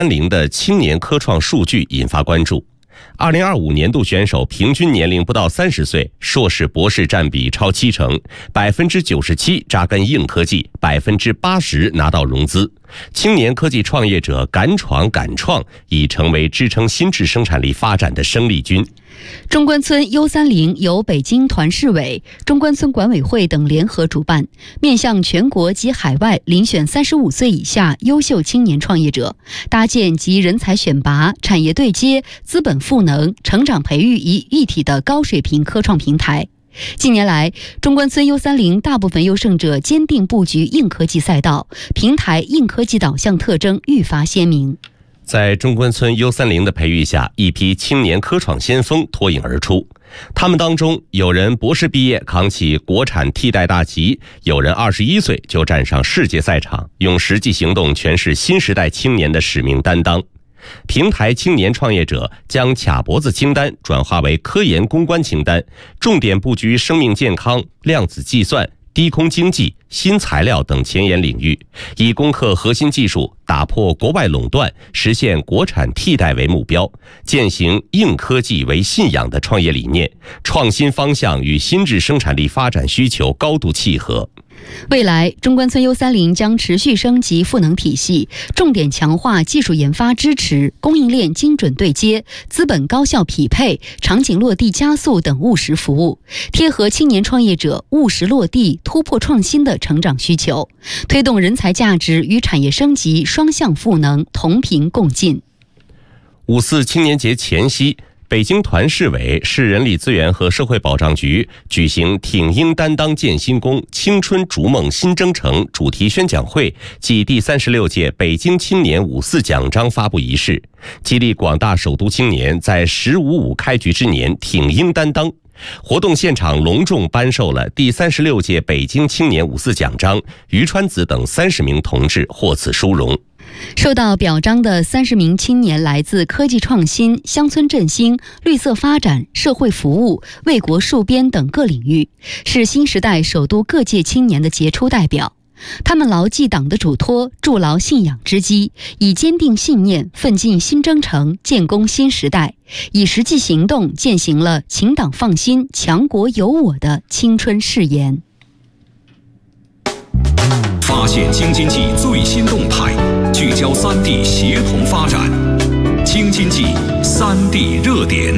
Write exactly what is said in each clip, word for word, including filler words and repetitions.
三零的青年科创数据引发关注。二零二五年度选手平均年龄不到三十岁，硕士博士占比超七成，百分之九十七扎根硬科技，百分之八十拿到融资。青年科技创业者敢闯敢创，已成为支撑新质生产力发展的生力军。 中关村 U 三零 由北京团市委、中关村管委会等联合主办，面向全国及海外遴选三十五岁以下优秀青年创业者，搭建集人才选拔、产业对接、资本赋能、成长培育于一体的高水平科创平台。近年来，中关村 U 三零 大部分优胜者坚定布局硬科技赛道，平台硬科技导向特征愈发鲜明。 在中关村 U 三零 的培育下，一批青年科创先锋脱颖而出。他们当中，有人博士毕业扛起国产替代大旗，有人二十一岁就站上世界赛场，用实际行动诠释新时代青年的使命担当。平台青年创业者将卡脖子清单转化为科研攻关清单，重点布局生命健康、量子计算、低空经济、新材料等前沿领域，以攻克核心技术，打破国外垄断，实现国产替代为目标，践行硬科技为信仰的创业理念，创新方向与新质生产力发展需求高度契合。 未来，中关村 U 三零 将持续升级赋能体系，重点强化技术研发支持、供应链精准对接、资本高效匹配、场景落地加速等务实服务，贴合青年创业者务实落地、突破创新的成长需求，推动人才价值与产业升级双向赋能，同频共进。 五四青年节前夕，北京团市委、市人力资源和社会保障局举行挺英担当建新功，青春逐梦新征程主题宣讲会暨第三十六届北京青年五四奖章发布仪式，激励广大首都青年在十五五开局之年挺英担当。活动现场隆重颁授了第三十六届北京青年五四奖章，于川子等三十名同志获此殊荣。 受到表彰的三十名青年来自科技创新、乡村振兴、绿色发展、社会服务、为国戍边等各领域，是新时代首都各界青年的杰出代表。他们牢记党的嘱托，筑牢信仰之基，以坚定信念奋进新征程，建功新时代，以实际行动践行了请党放心、强国有我的青春誓言。 发现京津冀最新动态，聚焦三地协同发展，京津冀三地热点。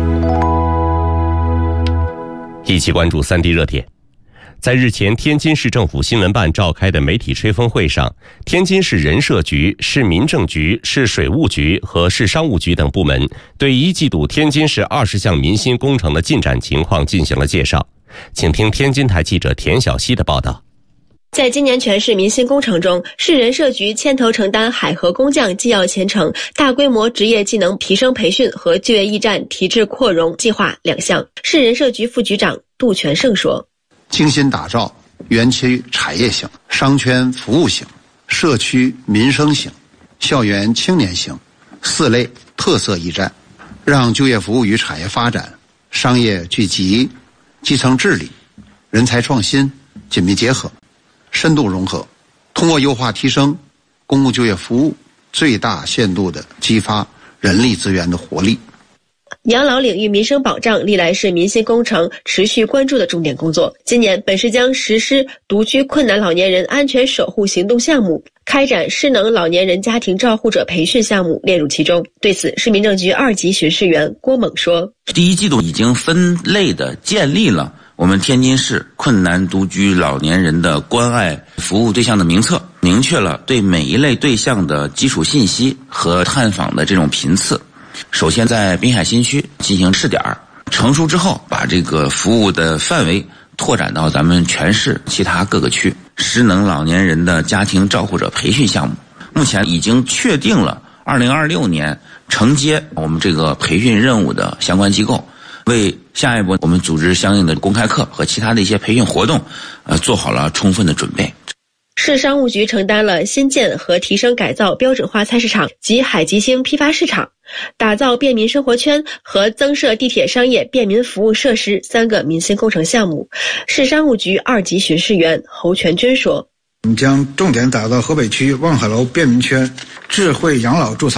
一起关注三地热点。在日前天津市政府新闻办召开的媒体吹风会上，天津市人社局、市民政局、市水务局和市商务局等部门对一季度天津市二十项民心工程的进展情况进行了介绍。请听天津台记者田小希的报道。 在今年全市民心工程中，市人社局牵头承担海河工匠技要前程、大规模职业技能提升培训和就业驿站提质扩容计划两项。市人社局副局长杜全胜说， 精心打造园区产业型、商圈服务型、社区民生型、校园青年型四类特色驿站，让就业服务与产业发展、商业聚集、基层治理、人才创新紧密结合，深度融合，通过优化提升公共就业服务，最大限度地激发人力资源的活力。 养老领域民生保障历来是民心工程持续关注的重点工作。今年，本市将实施独居困难老年人安全守护行动项目，开展失能老年人家庭照护者培训项目列入其中。对此，市民政局二级巡视员郭猛说：“ 第一季度已经分类的建立了我们天津市困难独居老年人的关爱服务对象的名册，明确了对每一类对象的基础信息和探访的这种频次。首先在滨海新区进行试点，成熟之后把这个服务的范围拓展到咱们全市其他各个区。失能老年人的家庭照护者培训项目，目前已经确定了二零二六年承接我们这个培训任务的相关机构，为下一步我们组织相应的公开课和其他的一些培训活动，呃，做好了充分的准备。 市商务局承担了新建和提升改造标准化菜市场及海吉星批发市场，打造便民生活圈和增设地铁商业便民服务设施三个民心工程项目。市商务局二级巡视员侯全军说：“ 我们将重点打造河北区望海楼便民圈智慧养老助残